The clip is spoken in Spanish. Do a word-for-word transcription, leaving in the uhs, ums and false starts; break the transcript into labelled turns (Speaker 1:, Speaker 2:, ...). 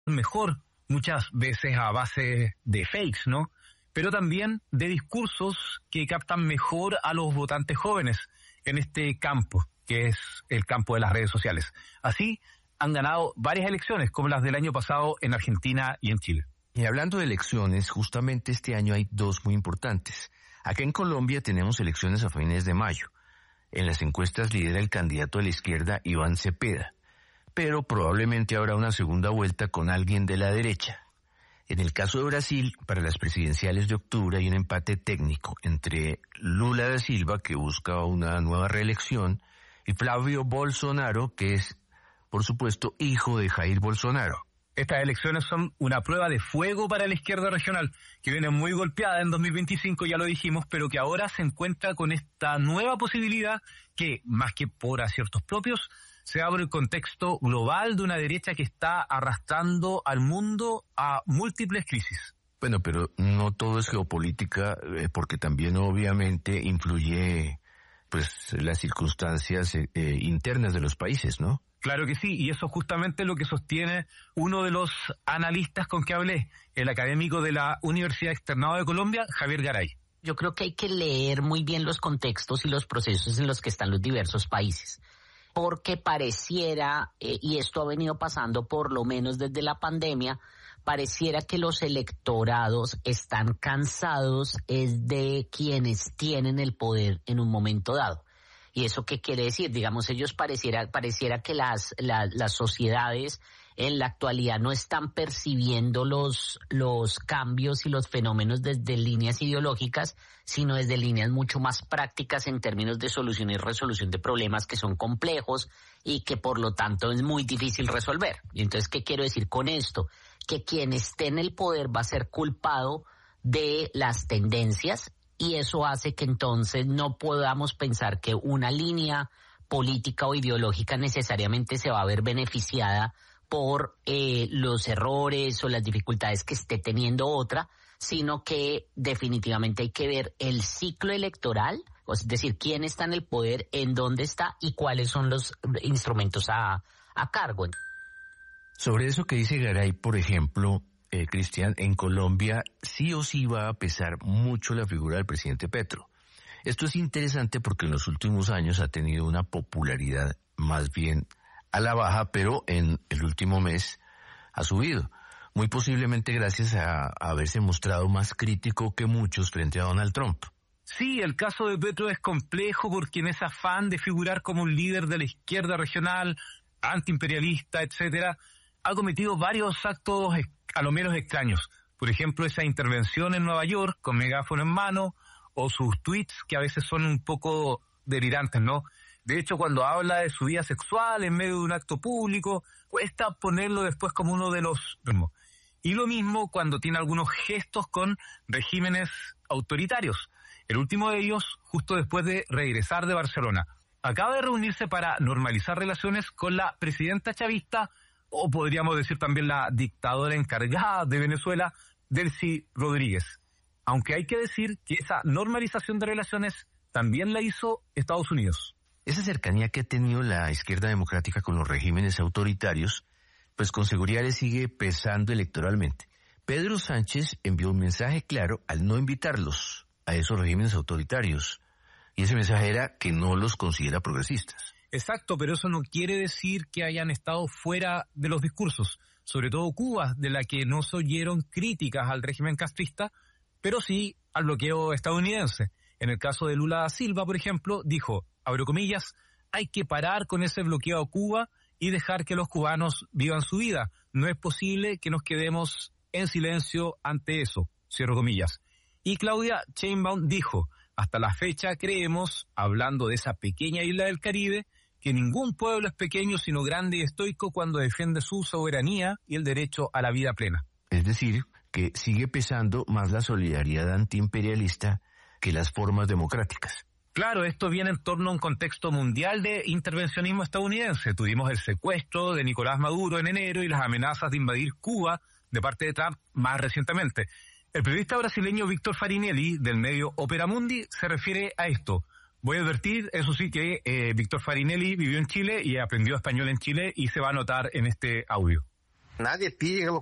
Speaker 1: mejor, muchas veces a base de fakes, ¿no? Pero también de discursos que captan mejor a los votantes jóvenes en este campo, que es el campo de las redes sociales. Así han ganado varias elecciones, como las del año pasado en Argentina y en Chile.
Speaker 2: Y hablando de elecciones, justamente este año hay dos muy importantes. Acá en Colombia tenemos elecciones a fines de mayo. En las encuestas lidera el candidato de la izquierda, Iván Cepeda. Pero probablemente habrá una segunda vuelta con alguien de la derecha. En el caso de Brasil, para las presidenciales de octubre hay un empate técnico entre Lula da Silva, que busca una nueva reelección, y Flavio Bolsonaro, que es, por supuesto, hijo de Jair Bolsonaro.
Speaker 1: Estas elecciones son una prueba de fuego para la izquierda regional, que viene muy golpeada en dos mil veinticinco, ya lo dijimos, pero que ahora se encuentra con esta nueva posibilidad que, más que por aciertos propios, se abre el contexto global de una derecha que está arrastrando al mundo a múltiples crisis.
Speaker 2: Bueno, pero no todo es geopolítica, eh, porque también obviamente influye pues las circunstancias eh, internas de los países, ¿no?
Speaker 1: Claro que sí, y eso es justamente lo que sostiene uno de los analistas con que hablé, el académico de la Universidad Externado de Colombia, Javier Garay.
Speaker 3: Yo creo que hay que leer muy bien los contextos y los procesos en los que están los diversos países, porque pareciera, eh, y esto ha venido pasando por lo menos desde la pandemia, pareciera que los electorados están cansados es de quienes tienen el poder en un momento dado. ¿Y eso qué quiere decir? Digamos, ellos pareciera, pareciera que las, las, las sociedades en la actualidad no están percibiendo los, los cambios y los fenómenos desde líneas ideológicas, sino desde líneas mucho más prácticas en términos de solución y resolución de problemas que son complejos y que por lo tanto es muy difícil resolver. Y entonces, ¿qué quiero decir con esto? Que quien esté en el poder va a ser culpado de las tendencias, y eso hace que entonces no podamos pensar que una línea política o ideológica necesariamente se va a ver beneficiada por eh, los errores o las dificultades que esté teniendo otra, sino que definitivamente hay que ver el ciclo electoral, es decir, quién está en el poder, en dónde está y cuáles son los instrumentos a, a cargo.
Speaker 2: Sobre eso que dice Garay, por ejemplo, Eh, Cristian, en Colombia sí o sí va a pesar mucho la figura del presidente Petro. Esto es interesante porque en los últimos años ha tenido una popularidad más bien a la baja, pero en el último mes ha subido. Muy posiblemente gracias a, a haberse mostrado más crítico que muchos frente a Donald Trump.
Speaker 1: Sí, el caso de Petro es complejo porque en ese afán de figurar como un líder de la izquierda regional, antiimperialista, etcétera, ha cometido varios actos a lo menos extraños. Por ejemplo, esa intervención en Nueva York con megáfono en mano, o sus tweets que a veces son un poco delirantes, ¿no? De hecho, cuando habla de su vida sexual en medio de un acto público, cuesta ponerlo después como uno de los... Y lo mismo cuando tiene algunos gestos con regímenes autoritarios. El último de ellos, justo después de regresar de Barcelona. Acaba de reunirse para normalizar relaciones con la presidenta chavista, o podríamos decir también la dictadora encargada de Venezuela, Delcy Rodríguez. Aunque hay que decir que esa normalización de relaciones también la hizo Estados Unidos.
Speaker 2: Esa cercanía que ha tenido la izquierda democrática con los regímenes autoritarios, pues con seguridad le sigue pesando electoralmente. Pedro Sánchez envió un mensaje claro al no invitarlos a esos regímenes autoritarios, y ese mensaje era que no los considera progresistas.
Speaker 1: Exacto, pero eso no quiere decir que hayan estado fuera de los discursos, sobre todo Cuba, de la que no se oyeron críticas al régimen castrista, pero sí al bloqueo estadounidense. En el caso de Lula da Silva, por ejemplo, dijo, abro comillas, hay que parar con ese bloqueo a Cuba y dejar que los cubanos vivan su vida. No es posible que nos quedemos en silencio ante eso, cierro comillas. Y Claudia Sheinbaum dijo, hasta la fecha creemos, hablando de esa pequeña isla del Caribe, que ningún pueblo es pequeño sino grande y estoico cuando defiende su soberanía y el derecho a la vida plena.
Speaker 2: Es decir, que sigue pesando más la solidaridad antiimperialista que las formas democráticas.
Speaker 1: Claro, esto viene en torno a un contexto mundial de intervencionismo estadounidense. Tuvimos el secuestro de Nicolás Maduro en enero y las amenazas de invadir Cuba de parte de Trump más recientemente. El periodista brasileño Víctor Farinelli, del medio Opera Mundi, se refiere a esto. Voy a advertir, eso sí, que eh, Víctor Farinelli vivió en Chile y aprendió español en Chile y se va a notar en este audio.
Speaker 4: Nadie pide